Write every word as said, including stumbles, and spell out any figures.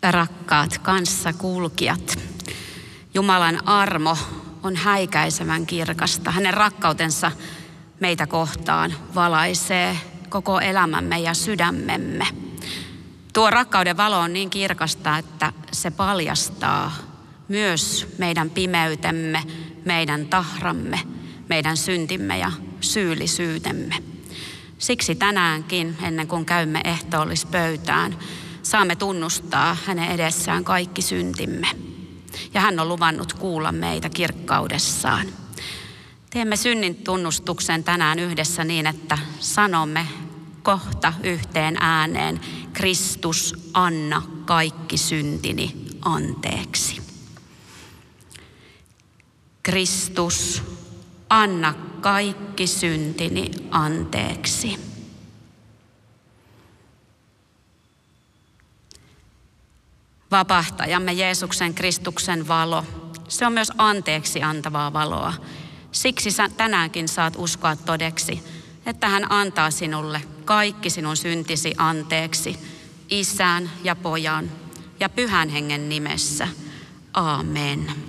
Rakkaat kanssakulkijat, Jumalan armo on häikäisevän kirkasta. Hänen rakkautensa meitä kohtaan valaisee koko elämämme ja sydämemme. Tuo rakkauden valo on niin kirkasta, että se paljastaa myös meidän pimeytemme, meidän tahramme, meidän syntimme ja syyllisyytemme. Siksi tänäänkin, ennen kuin käymme ehtoollispöytään, saamme tunnustaa hänen edessään kaikki syntimme. Ja hän on luvannut kuulla meitä kirkkaudessaan. Teemme synnin tunnustuksen tänään yhdessä niin, että sanomme kohta yhteen ääneen: Kristus, anna kaikki syntini anteeksi. Kristus, anna kaikki syntini anteeksi. Vapahtajamme Jeesuksen Kristuksen valo, se on myös anteeksi antavaa valoa. Siksi sä tänäänkin saat uskoa todeksi, että hän antaa sinulle kaikki sinun syntisi anteeksi Isän ja Pojan ja Pyhän Hengen nimessä. Aamen.